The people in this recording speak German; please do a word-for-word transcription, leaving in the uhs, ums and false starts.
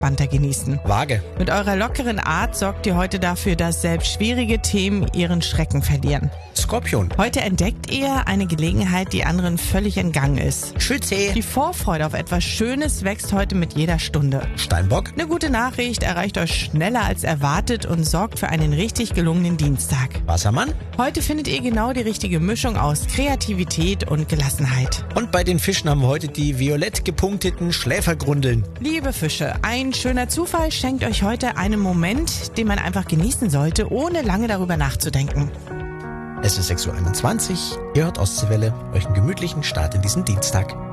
entspannter genießen. Waage. Mit eurer lockeren Art sorgt ihr heute dafür, dass selbst schwierige Themen ihren Schrecken verlieren. Skorpion. Heute entdeckt ihr eine Gelegenheit, die anderen völlig entgangen ist. Schütze. Die Vorfreude auf etwas Schönes wächst heute mit jeder Stunde. Steinbock. Eine gute Nachricht erreicht euch schneller als erwartet und sorgt für einen richtig gelungenen Dienstag. Wassermann. Heute findet ihr genau die richtige Mischung aus Kreativität und Gelassenheit. Und bei den Fischen haben wir heute die violett gepunkteten Schläfergrundeln. Liebe Fische, ein schöner Zufall schenkt euch heute einen Moment, den man einfach genießen sollte, ohne lange darüber nachzudenken. Es ist sechs Uhr einundzwanzig. Ihr hört Ostseewelle, euch einen gemütlichen Start in diesen Dienstag.